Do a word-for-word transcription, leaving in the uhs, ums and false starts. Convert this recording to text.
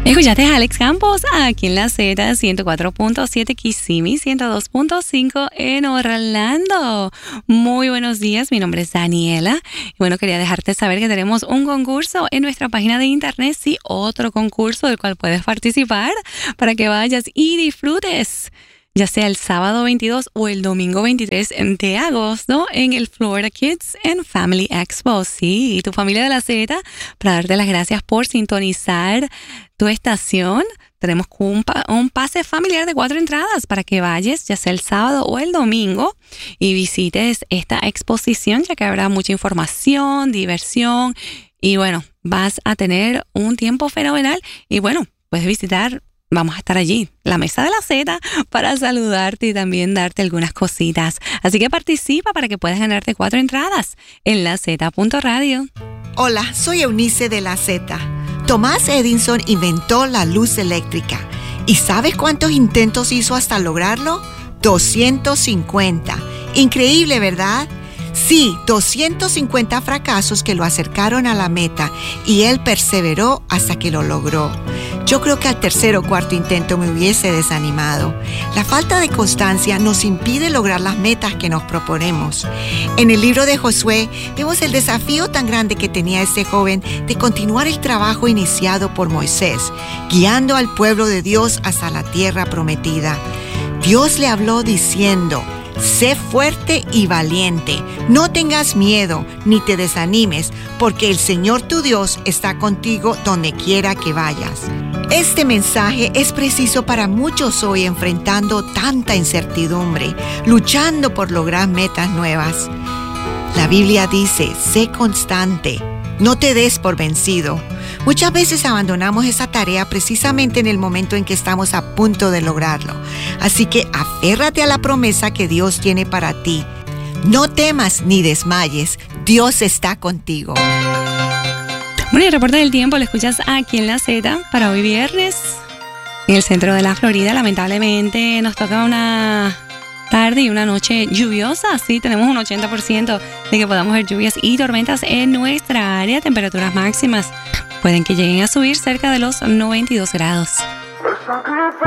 Escuchaste a Alex Campos aquí en la Z ciento cuatro punto siete Kissimmee, ciento dos punto cinco en Orlando. Muy buenos días, mi nombre es Daniela. Y bueno, quería dejarte saber que tenemos un concurso en nuestra página de internet, sí, otro concurso del cual puedes participar para que vayas y disfrutes, ya sea el sábado veintidós o el domingo veintitrés de agosto en el Florida Kids and Family Expo. Sí, y tu familia de la Z, para darte las gracias por sintonizar tu estación. Tenemos un, pa- un pase familiar de cuatro entradas para que vayas, ya sea el sábado o el domingo, y visites esta exposición, ya que habrá mucha información, diversión, y bueno, vas a tener un tiempo fenomenal. Y bueno, puedes visitar. Vamos a estar allí, la mesa de la Z, para saludarte y también darte algunas cositas. Así que participa para que puedas ganarte cuatro entradas en la Z punto radio. Hola, soy Eunice de la Z. Thomas Edison inventó la luz eléctrica. ¿Y sabes cuántos intentos hizo hasta lograrlo? doscientos cincuenta. Increíble, ¿verdad? Sí, doscientos cincuenta fracasos que lo acercaron a la meta y él perseveró hasta que lo logró. Yo creo que al tercer o cuarto intento me hubiese desanimado. La falta de constancia nos impide lograr las metas que nos proponemos. En el libro de Josué vemos el desafío tan grande que tenía este joven de continuar el trabajo iniciado por Moisés, guiando al pueblo de Dios hasta la tierra prometida. Dios le habló diciendo: sé fuerte y valiente, no tengas miedo ni te desanimes, porque el Señor tu Dios está contigo donde quiera que vayas. Este mensaje es preciso para muchos hoy, enfrentando tanta incertidumbre, luchando por lograr metas nuevas. La Biblia dice: sé constante, no te des por vencido. Muchas veces abandonamos esa tarea precisamente en el momento en que estamos a punto de lograrlo. Así que aférrate a la promesa que Dios tiene para ti. No temas ni desmayes, Dios está contigo. Bueno, y el reporte del tiempo lo escuchas aquí en la Z para hoy viernes. En el centro de la Florida, lamentablemente, nos toca una tarde y una noche lluviosa. Sí, tenemos un ochenta por ciento de que podamos ver lluvias y tormentas en nuestra área. Temperaturas máximas pueden que lleguen a subir cerca de los noventa y dos grados.